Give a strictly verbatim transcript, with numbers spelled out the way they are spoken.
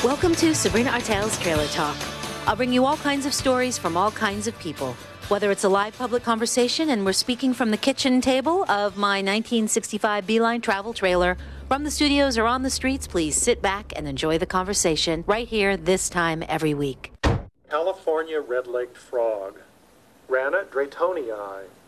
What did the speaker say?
Welcome to Sabrina Artel's Trailer Talk. I'll bring you all kinds of stories from all kinds of people. Whether it's a live public conversation and we're speaking from the kitchen table of my nineteen sixty-five Beeline travel trailer, from the studios or on the streets, please sit back and enjoy the conversation right here this time every week. California red-legged frog, Rana draytonii,